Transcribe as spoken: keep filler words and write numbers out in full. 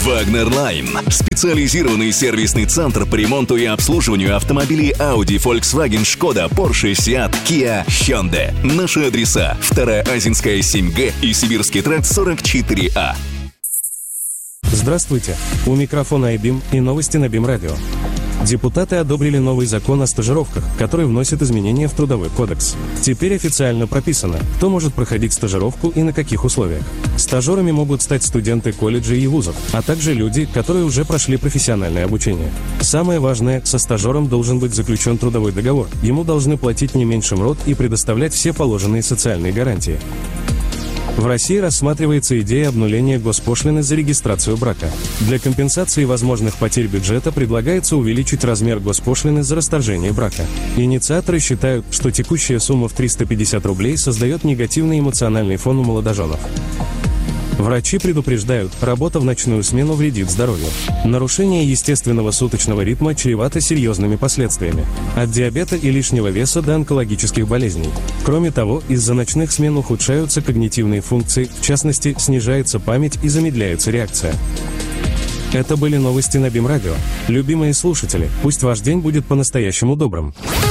Вагнер Лайн. Специализированный сервисный центр по ремонту и обслуживанию автомобилей Audi, Volkswagen, Skoda, Porsche, Seat, Kia, Hyundai. Наши адреса: Вторая Азинская, семь Г и Сибирский тракт, сорок четыре А. Здравствуйте. У микрофона айбим и новости на БИМ-радио. Депутаты одобрили новый закон о стажировках, который вносит изменения в Трудовой кодекс. Теперь официально прописано, кто может проходить стажировку и на каких условиях. Стажерами могут стать студенты колледжей и вузов, а также люди, которые уже прошли профессиональное обучение. Самое важное, со стажером должен быть заключен трудовой договор. Ему должны платить не меньше МРОТ и предоставлять все положенные социальные гарантии. В России рассматривается идея обнуления госпошлины за регистрацию брака. Для компенсации возможных потерь бюджета предлагается увеличить размер госпошлины за расторжение брака. Инициаторы считают, что текущая сумма в триста пятьдесят рублей создает негативный эмоциональный фон у молодоженов. Врачи предупреждают, работа в ночную смену вредит здоровью. Нарушение естественного суточного ритма чревато серьезными последствиями. От диабета и лишнего веса до онкологических болезней. Кроме того, из-за ночных смен ухудшаются когнитивные функции, в частности, снижается память и замедляется реакция. Это были новости на БИМ-радио. Любимые слушатели, пусть ваш день будет по-настоящему добрым.